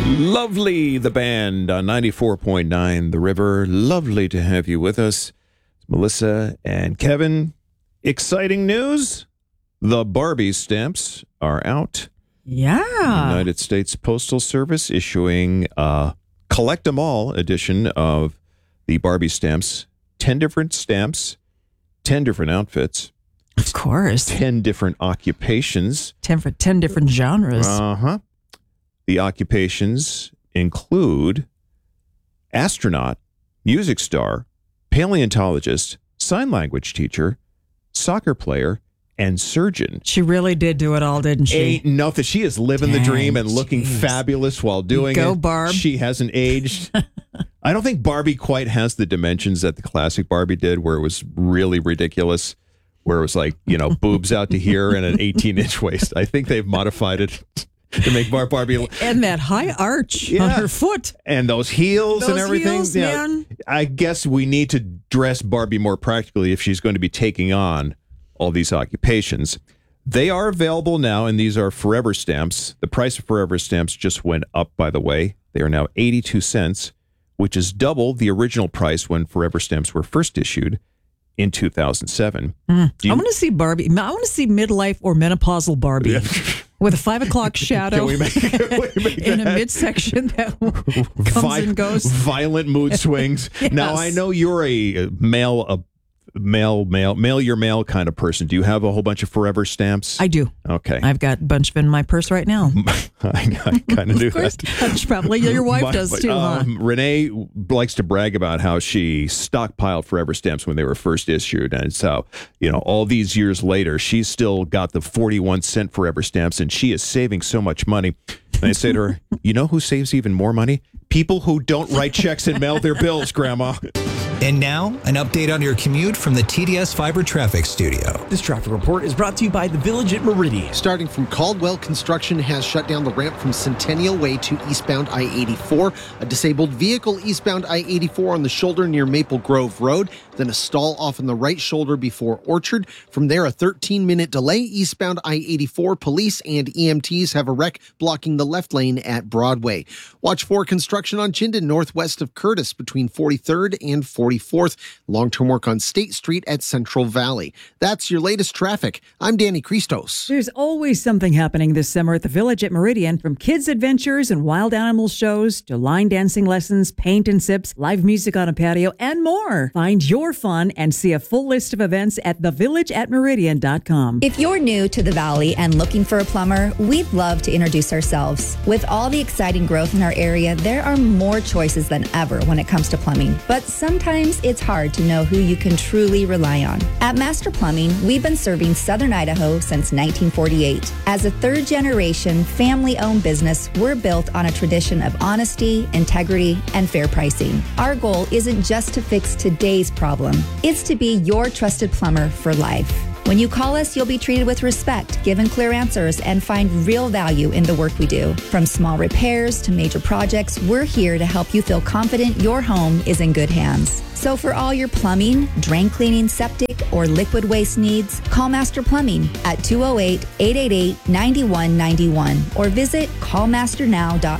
Lovely, the band on 94.9 The River. Lovely to have you with us. Melissa and Kevin. Exciting news. The Barbie stamps are out. Yeah. United States Postal Service issuing a Collect 'em All edition of the Barbie stamps. 10 different stamps, 10 different outfits. Of course. 10 different occupations. 10 different genres. Uh-huh. The occupations include astronaut, music star, paleontologist, sign language teacher, soccer player, and surgeon. She really did do it all, didn't she? Ain't nothing. She is living the dream and looking fabulous while doing it. Go, Barb. She hasn't aged. I don't think Barbie quite has the dimensions that the classic Barbie did, where it was really ridiculous, where it was like, boobs out to here and an 18-inch waist. I think they've modified it to make Barbie. And that high arch on her foot. And those heels and everything. Heels, man. I guess we need to dress Barbie more practically if she's going to be taking on all these occupations. They are available now, and these are forever stamps. The price of forever stamps just went up, by the way. They are now 82 cents, which is double the original price when forever stamps were first issued in 2007. I want to see Barbie. I want to see midlife or menopausal Barbie with a 5 o'clock shadow Can we make in a midsection that comes and goes. Violent mood swings. Yes. Now, I know you're a mail your mail kind of person. Do you have a whole bunch of forever stamps? I do. Okay. I've got a bunch of in my purse right now. I kind of do that. That's probably your wife does too, huh? Renee likes to brag about how she stockpiled forever stamps when they were first issued. And so, all these years later, she's still got the 41-cent forever stamps, and she is saving so much money. And I say to her, you know who saves even more money? People who don't write checks and mail their bills, Grandma. And now, an update on your commute from the TDS Fiber Traffic Studio. This traffic report is brought to you by the Village at Meridian. Starting from Caldwell, construction has shut down the ramp from Centennial Way to eastbound I-84. A disabled vehicle eastbound I-84 on the shoulder near Maple Grove Road. Then a stall off on the right shoulder before Orchard. From there, a 13-minute delay eastbound I-84. Police and EMTs have a wreck blocking the left lane at Broadway. Watch for construction on Chinden northwest of Curtis between 43rd and 44th. Long-term work on State Street at Central Valley. That's your latest traffic. I'm Danny Christos. There's always something happening this summer at the Village at Meridian, from kids' adventures and wild animal shows to line dancing lessons, paint and sips, live music on a patio, and more. Find your fun and see a full list of events at thevillageatmeridian.com. If you're new to the Valley and looking for a plumber, we'd love to introduce ourselves. With all the exciting growth in our area, there are more choices than ever when it comes to plumbing. But sometimes it's hard to know who you can truly rely on. At Master Plumbing, we've been serving Southern Idaho since 1948. As a third-generation, family-owned business, we're built on a tradition of honesty, integrity, and fair pricing. Our goal isn't just to fix today's problem. It's to be your trusted plumber for life. When you call us, you'll be treated with respect, given clear answers, and find real value in the work we do. From small repairs to major projects, we're here to help you feel confident your home is in good hands. So for all your plumbing, drain cleaning, septic, or liquid waste needs, call Master Plumbing at 208-888-9191 or visit callmasternow.com.